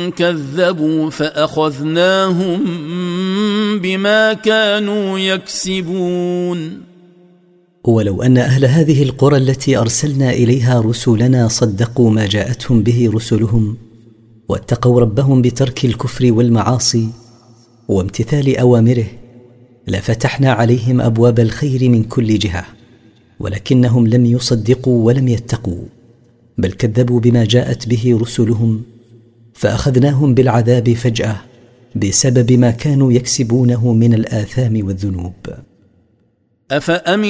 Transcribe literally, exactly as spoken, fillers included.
كذبوا فأخذناهم بما كانوا يكسبون. ولو أن أهل هذه القرى التي أرسلنا إليها رسلنا صدقوا ما جاءتهم به رسلهم واتقوا ربهم بترك الكفر والمعاصي وامتثال أوامره لفتحنا عليهم أبواب الخير من كل جهة، ولكنهم لم يصدقوا ولم يتقوا، بل كذبوا بما جاءت به رسلهم فأخذناهم بالعذاب فجأة بسبب ما كانوا يكسبونه من الآثام والذنوب. أفأمن